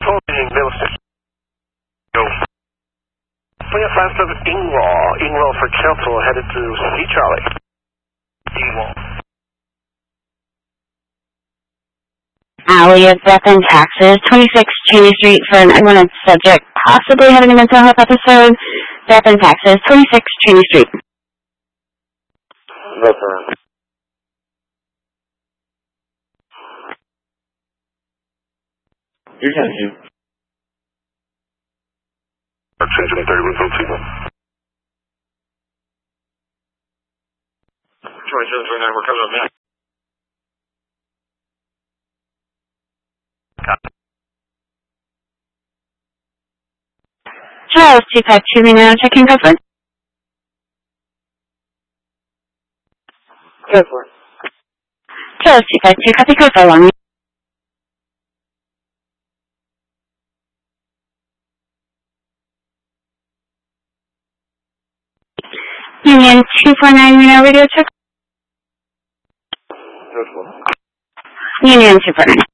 control being Middle Station. Go. 557 Inglaw for Council, headed to C Charlie. Inglaw. Alley of Death and Taxes, 26 Cheney Street for an unwanted subject, possibly having a mental health episode. Death and Taxes, 26 Cheney Street. No, sir. You can hear. Changing 30 with Otima. 2729, we're coming up now. Charles 252 Reno, checking code for. Code for. Charles 252, copy code for 1. Union 249 Reno, radio check. Code for. Union 249.